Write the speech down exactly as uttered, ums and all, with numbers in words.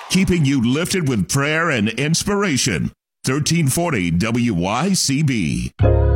keeping you lifted with prayer and inspiration. thirteen forty W Y C B.